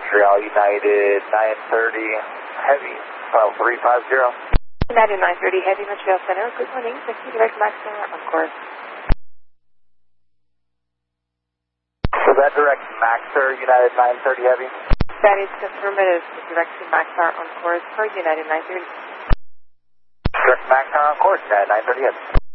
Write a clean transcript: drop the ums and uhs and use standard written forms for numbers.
Montreal United 930 Heavy, file 350. United 930 Heavy, Montreal Center. Good morning. Taxi direct Maxar on course. Was that direct Maxar United 930 Heavy? That is affirmative. Direct to Maxar on course for United 930. Direct Maxar on course, United 930 Heavy.